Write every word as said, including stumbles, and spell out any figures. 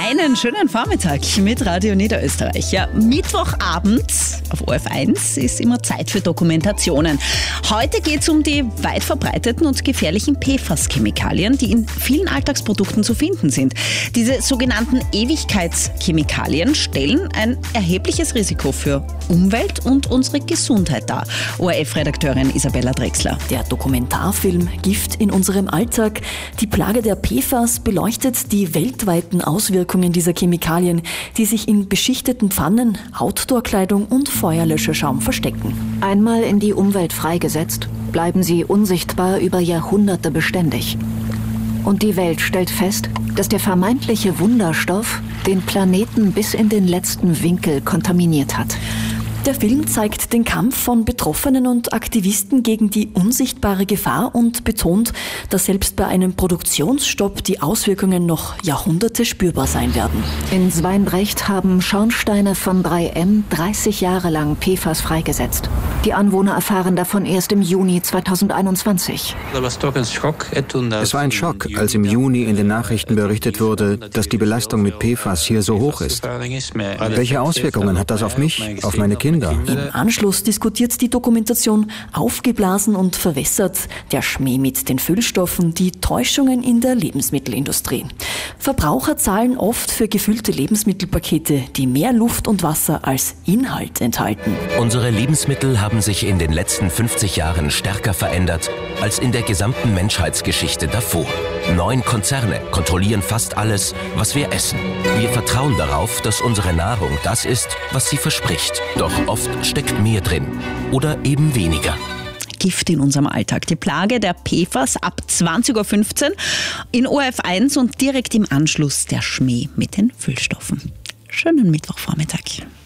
Einen schönen Vormittag mit Radio Niederösterreich. Ja, Mittwochabend auf O F eins ist immer Zeit für Dokumentationen. Heute geht es um die weit verbreiteten und gefährlichen P F A S-Chemikalien, die in vielen Alltagsprodukten zu finden sind. Diese sogenannten Ewigkeitschemikalien stellen ein erhebliches Risiko für Umwelt und unsere Gesundheit dar. O R F-Redakteurin Isabella Drechsler. Der Dokumentarfilm Gift in unserem Alltag, die Plage der P F A S, beleuchtet die weltweiten Auswirkungen dieser Chemikalien, die sich in beschichteten Pfannen, Outdoor-Kleidung und Feuerlöscherschaum verstecken. Einmal in die Umwelt freigesetzt, bleiben sie unsichtbar über Jahrhunderte beständig. Und die Welt stellt fest, dass der vermeintliche Wunderstoff den Planeten bis in den letzten Winkel kontaminiert hat. Der Film zeigt den Kampf von Betroffenen und Aktivisten gegen die unsichtbare Gefahr und betont, dass selbst bei einem Produktionsstopp die Auswirkungen noch Jahrhunderte spürbar sein werden. In Sweinbrecht haben Schornsteine von drei M dreißig Jahre lang P F A S freigesetzt. Die Anwohner erfahren davon erst im Juni zweitausendeinundzwanzig. Es war ein Schock, als im Juni in den Nachrichten berichtet wurde, dass die Belastung mit P F A S hier so hoch ist. Welche Auswirkungen hat das auf mich, auf meine Kinder? Im Anschluss diskutiert die Dokumentation Aufgeblasen und verwässert, der Schmäh mit den Füllstoffen, die Täuschungen in der Lebensmittelindustrie. Verbraucher zahlen oft für gefüllte Lebensmittelpakete, die mehr Luft und Wasser als Inhalt enthalten. Unsere Lebensmittel haben sich in den letzten fünfzig Jahren stärker verändert als in der gesamten Menschheitsgeschichte davor. Neun Konzerne kontrollieren fast alles, was wir essen. Wir vertrauen darauf, dass unsere Nahrung das ist, was sie verspricht. Doch oft steckt mehr drin oder eben weniger. Gift in unserem Alltag. Die Plage der P F A S ab zwanzig Uhr fünfzehn in O F eins und direkt im Anschluss der Schmäh mit den Füllstoffen. Schönen Mittwochvormittag.